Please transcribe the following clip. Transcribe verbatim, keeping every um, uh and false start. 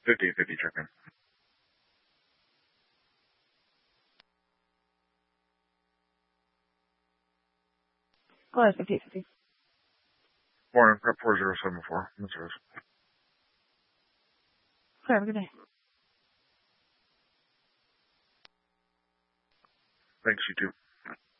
fifty fifty check-in. Go ahead, fifty fifty. Morning, prep four zero seven four. That's yours. Okay, have a good day. Thanks, you too.